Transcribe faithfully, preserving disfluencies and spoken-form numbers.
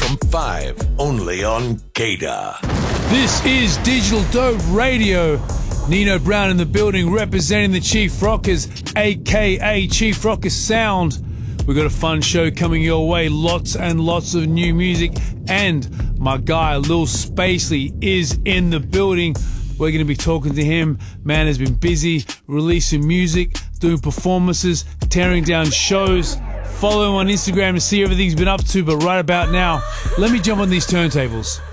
from five, only on Gator. This is Digital Dope Radio. Nino Brown in the building representing the Chief Rockers, aka Chief Rockers Sound. We've got a fun show coming your way, lots and lots of new music, and my guy Lil Spacely is in the building. We're going to be talking to him. Man has been busy releasing music, doing performances, tearing down shows. Follow him on Instagram to see everything he's been up to, but right about now, let me jump on these turntables.